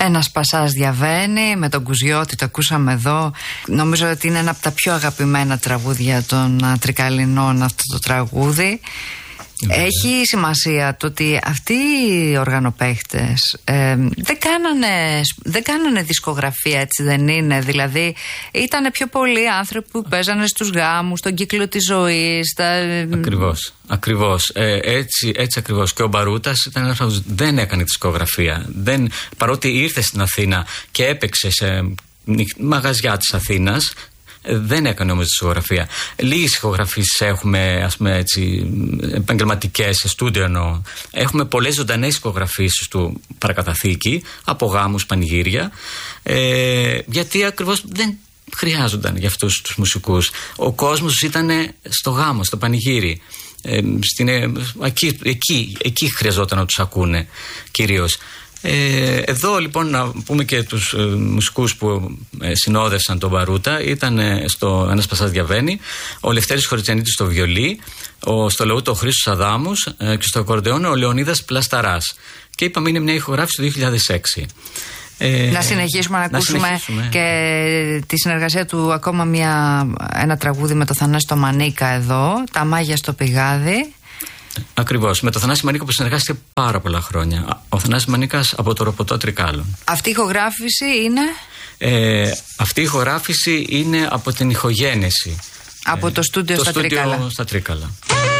Ένας Πασάς διαβαίνει, με τον Κουζιώτη, το ακούσαμε εδώ. Νομίζω ότι είναι ένα από τα πιο αγαπημένα τραγούδια των Τρικαλινών αυτό το τραγούδι. Έχει σημασία το ότι αυτοί οι οργανοπαίχτες δεν κάνανε δισκογραφία, έτσι δεν είναι? Δηλαδή ήταν πιο πολλοί άνθρωποι που παίζανε στους γάμους, στον κύκλο της ζωής. Ακριβώς. Έτσι ακριβώς. Και ο Μπαρούτας ήταν ένας που δεν έκανε δισκογραφία. Παρότι ήρθε στην Αθήνα και έπαιξε σε μαγαζιά της Αθήνας, δεν έκανε όμως δισκογραφία. Λίγες ηχογραφήσεις έχουμε, ας πούμε έτσι, επαγγελματικές, σε στούντιο εννοώ. Έχουμε πολλές ζωντανές ηχογραφήσεις του παρακαταθήκη, από γάμους, πανηγύρια, γιατί ακριβώς δεν χρειάζονταν για αυτούς τους μουσικούς. Ο κόσμος ήταν στο γάμο, στο πανηγύρι. Εκεί χρειαζόταν να τους ακούνε κυρίως. Εδώ λοιπόν να πούμε και τους μουσικούς που συνόδευσαν τον Μπαρούτα. Ήταν στο Ένας Πασάς διαβαίνει, ο Λευτέρης Χωριτσιανίτης στο βιολί, στο λαούτο ο Χρήστος Αδάμους και στο ακορντεόν ο Λεωνίδας Πλασταράς. Και είπαμε είναι μια ηχογράφηση του 2006. Να συνεχίσουμε να ακούσουμε και τη συνεργασία του, ακόμα ένα τραγούδι με το Θανάση το Μανίκα εδώ, Τα Μάγια στο Πηγάδι. Ακριβώς, με τον Θανάση Μανίκα που συνεργάστηκε πάρα πολλά χρόνια. Ο Θανάσης Μανίκας από το Ροποτό Τρικάλων. Αυτή η ηχογράφηση είναι? Αυτή η ηχογράφηση είναι από την ηχογένεση. Από το στούντιο στα Τρίκαλα. Στα Τρίκαλα.